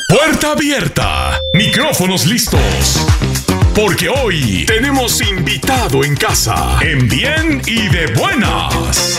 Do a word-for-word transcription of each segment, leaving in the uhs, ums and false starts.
Puerta abierta, micrófonos listos. Porque hoy tenemos invitado en casa, en bien y de buenas.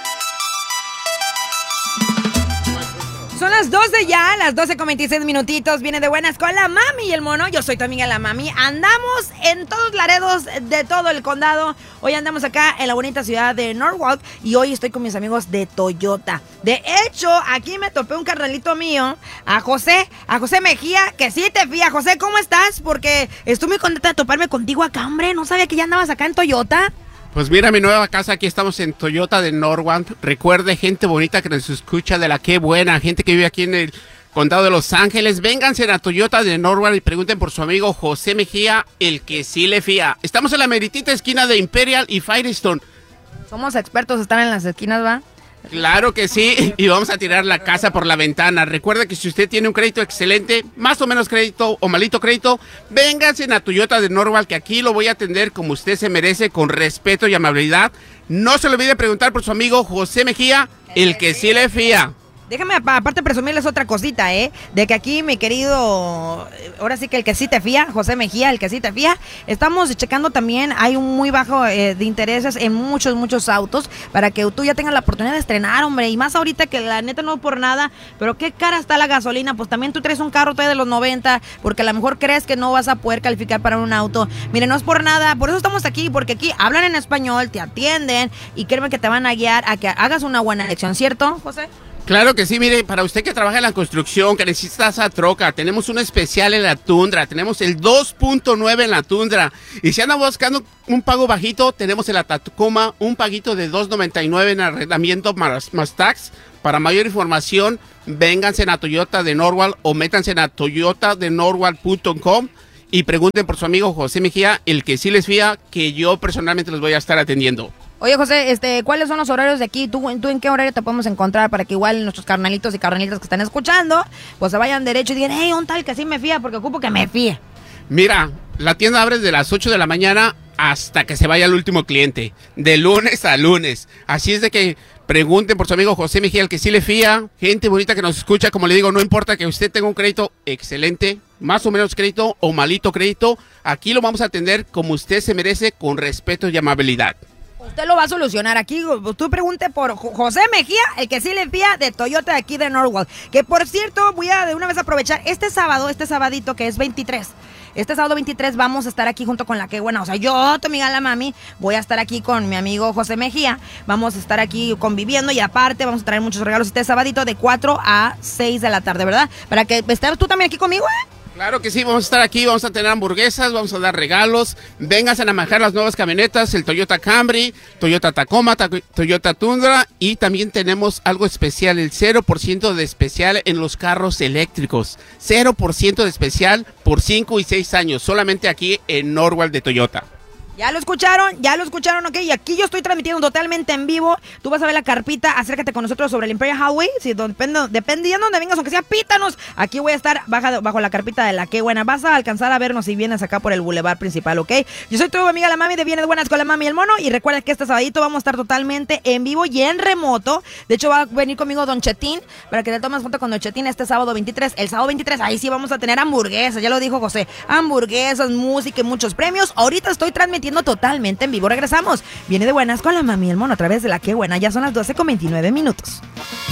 Son las doce ya, las doce con veintiséis minutitos. Viene de buenas con la mami y el mono. Yo soy tu amiga la mami. Andamos en todos Laredos de todo el condado. Hoy andamos acá en la bonita ciudad de Norwalk. Y hoy estoy con mis amigos de Toyota. De hecho, aquí me topé un carnalito mío, a José, a José Mejía, que sí te fía. José, ¿cómo estás? Porque estoy muy contenta de toparme contigo acá, hombre. No sabía que ya andabas acá en Toyota. Pues mira mi nueva casa, aquí estamos en Toyota de Norwalk. Recuerde, gente bonita que nos escucha de la Qué Buena, gente que vive aquí en el condado de Los Ángeles, vénganse a Toyota de Norwalk y pregunten por su amigo José Mejía, el que sí le fía. Estamos en la meritita esquina de Imperial y Firestone. Somos expertos, están en las esquinas, ¿va? Claro que sí, y vamos a tirar la casa por la ventana. Recuerda que si usted tiene un crédito excelente, más o menos crédito o malito crédito, vénganse a Toyota de Norwalk, que aquí lo voy a atender como usted se merece, con respeto y amabilidad. No se le olvide preguntar por su amigo José Mejía, el que sí le fía. Déjame aparte presumirles otra cosita, ¿eh? De que aquí mi querido, ahora sí que el que sí te fía, José Mejía, el que sí te fía, estamos checando también, hay un muy bajo eh, de intereses en muchos, muchos autos, para que tú ya tengas la oportunidad de estrenar, hombre, y más ahorita que la neta no por nada, pero qué cara está la gasolina, pues también tú traes un carro todavía de los noventa, porque a lo mejor crees que no vas a poder calificar para un auto. Mire, no es por nada, por eso estamos aquí, porque aquí hablan en español, te atienden, y créeme que te van a guiar a que hagas una buena elección, ¿cierto, José? Claro que sí, mire, para usted que trabaja en la construcción, que necesita esa troca, tenemos un especial en la Tundra, tenemos el dos punto nueve en la Tundra, y si anda buscando un pago bajito, tenemos en la Tacoma un paguito de dos noventa y nueve en arrendamiento más, más tax. Para mayor información, vénganse a Toyota de Norwalk o métanse a toyota de norwalk punto com y pregunten por su amigo José Mejía, el que sí les fía, que yo personalmente los voy a estar atendiendo. Oye, José, este, ¿cuáles son los horarios de aquí? ¿Tú, ¿Tú en qué horario te podemos encontrar para que igual nuestros carnalitos y carnalitas que están escuchando, pues se vayan derecho y digan, hey, un tal que sí me fía, porque ocupo que me fíe? Mira, la tienda abre desde las ocho de la mañana hasta que se vaya el último cliente, de lunes a lunes. Así es de que pregunten por su amigo José Mejía, el que sí le fía. Gente bonita que nos escucha, como le digo, no importa que usted tenga un crédito excelente, más o menos crédito o malito crédito, aquí lo vamos a atender como usted se merece, con respeto y amabilidad. Usted lo va a solucionar aquí. Tú pregunte por José Mejía, el que sí le fía, de Toyota aquí de Norwalk. Que por cierto, voy a de una vez aprovechar este sábado, este sabadito que es veintitrés. Este sábado veintitrés vamos a estar aquí junto con la Qué Buena. O sea, yo, tu amiga la mami, voy a estar aquí con mi amigo José Mejía. Vamos a estar aquí conviviendo y aparte vamos a traer muchos regalos este sabadito de cuatro a seis de la tarde, ¿verdad? Para que estés tú también aquí conmigo, ¿eh? Claro que sí, vamos a estar aquí, vamos a tener hamburguesas, vamos a dar regalos, vénganse a manejar las nuevas camionetas, el Toyota Camry, Toyota Tacoma, Toyota Tundra, y también tenemos algo especial, el cero por ciento de especial en los carros eléctricos, cero por ciento de especial por cinco y seis años, solamente aquí en Norwalk de Toyota. Ya lo escucharon, ya lo escucharon, ok, y aquí yo estoy transmitiendo totalmente en vivo. Tú vas a ver la carpita, acércate con nosotros sobre el Imperial Highway. Si depende, dependiendo de donde vengas, aunque sea, pítanos. Aquí voy a estar baja, bajo la carpita de la Qué Buena. Vas a alcanzar a vernos si vienes acá por el boulevard principal, ok. Yo soy tu amiga la mami de Vienes Buenas con la mami y el mono. Y recuerda que este sabadito vamos a estar totalmente en vivo y en remoto. De hecho, va a venir conmigo Don Chetín para que te tomes foto con Don Chetín este sábado veintitrés. El sábado veintitrés, ahí sí vamos a tener hamburguesas, ya lo dijo José. Hamburguesas, música y muchos premios. Ahorita estoy transmitiendo totalmente en vivo. Regresamos. Viene de Buenas con la mami y el mono a través de la Qué Buena. Ya son las doce con veintinueve minutos.